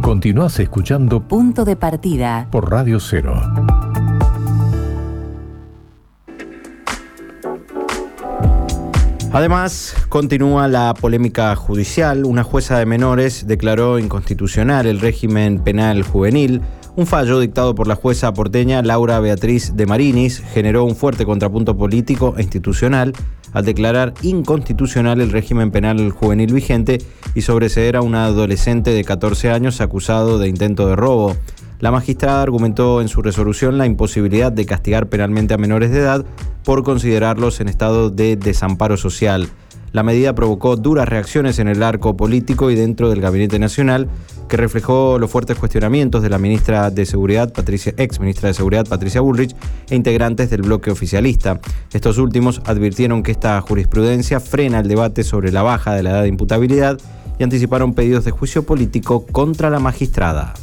Continuás escuchando Punto de Partida por Radio 0. Además, continúa la polémica judicial. Una jueza de menores declaró inconstitucional el régimen penal juvenil. Un fallo dictado por la jueza porteña Laura Beatriz de Marinis generó un fuerte contrapunto político e institucional al declarar inconstitucional el régimen penal juvenil vigente y sobreseer a un adolescente de 14 años acusado de intento de robo. La magistrada argumentó en su resolución la imposibilidad de castigar penalmente a menores de edad por considerarlos en estado de desamparo social. La medida provocó duras reacciones en el arco político y dentro del Gabinete Nacional, que reflejó los fuertes cuestionamientos de la ex ministra de Seguridad, Patricia Bullrich, e integrantes del bloque oficialista. Estos últimos advirtieron que esta jurisprudencia frena el debate sobre la baja de la edad de imputabilidad y anticiparon pedidos de juicio político contra la magistrada.